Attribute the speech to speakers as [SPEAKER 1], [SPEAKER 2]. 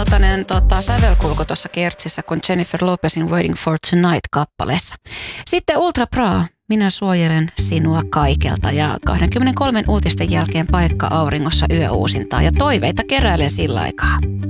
[SPEAKER 1] samankaltainen sävelkulku tuossa kertsissä kuin Jennifer Lopezin Waiting for Tonight-kappaleessa. Sitten Ultra Bra, minä suojelen sinua kaikelta, ja 23 uutisten jälkeen paikka auringossa yöuusintaa ja toiveita keräilen sillä aikaa.